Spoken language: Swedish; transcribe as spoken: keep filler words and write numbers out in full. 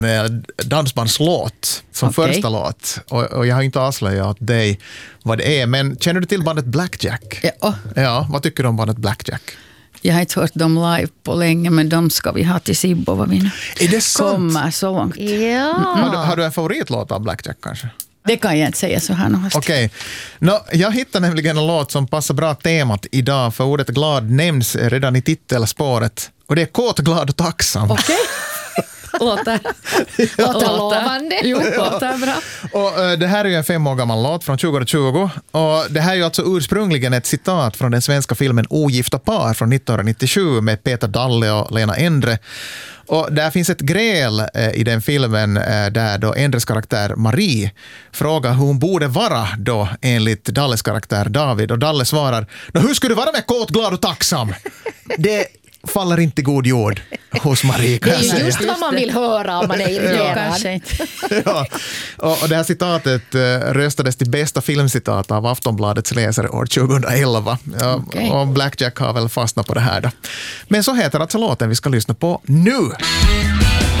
dansbandslåt som Okej. första låt. Och, och jag har inte avslöjat dig vad det är. Men känner du till bandet Blackjack? Ja, Ja, vad tycker du om bandet Blackjack? jag har inte hört dem live på länge, men de ska vi ha till Sibbo vad vi nu Är det sant? kommer så långt. Ja. Har, du, har du en favoritlåt av Blackjack kanske? Det kan jag inte säga så här något. Okej. Okay. Jag hittade nämligen en låt som passar bra temat idag, för ordet glad nämns redan i titelspåret. Och det är kåt, glad och tacksam. Okej. Låter, Låter lovande. Jo, låter bra. Och uh, det här är ju en fem år gammal låt från tjugohundratjugo. Och det här är ju alltså ursprungligen ett citat från den svenska filmen Ogifta par från nittonhundranittiosju med Peter Dalle och Lena Endre. Och där finns ett gräl eh, i den filmen eh, där då Endres karaktär Marie frågar hur hon borde vara då enligt Dalles karaktär David. Och Dalle svarar, hur skulle du vara med kåt, glad och tacksam? Det faller inte god jord hos Marie, kan Det jag är ju säga. just vad man vill höra om man är Ja, irriterad. kanske inte. Ja. Och, och det här citatet uh, röstades till bästa filmcitat av Aftonbladets läsare år tjugohundraelva. Ja, Okej. och Blackjack har väl fastnat på det här då. Men så heter alltså låten vi ska lyssna på nu.